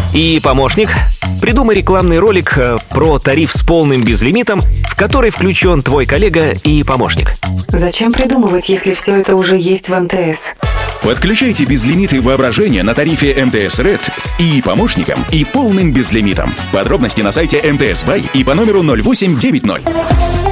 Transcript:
И помощник. Придумай рекламный ролик про тариф с полным безлимитом, в который включен твой коллега и помощник. Зачем придумывать, если все это уже есть в МТС? Подключайте безлимиты воображения на тарифе МТС Red с ИИ-помощником и полным безлимитом. Подробности на сайте МТС Бай и по номеру 0890.